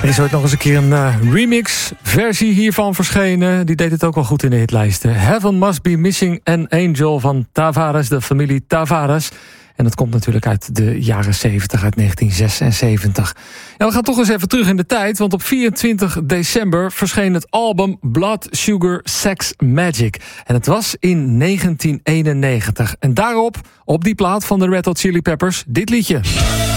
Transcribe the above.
Er is ooit nog eens een keer een remix-versie hiervan verschenen. Die deed het ook wel goed in de hitlijsten. Heaven Must Be Missing an Angel van Tavares, de familie Tavares. En dat komt natuurlijk uit de jaren 70, uit 1976. Ja, we gaan toch eens even terug in de tijd, want op 24 december verscheen het album Blood Sugar Sex Magik. En het was in 1991. En daarop, op die plaat van de Red Hot Chili Peppers, dit liedje.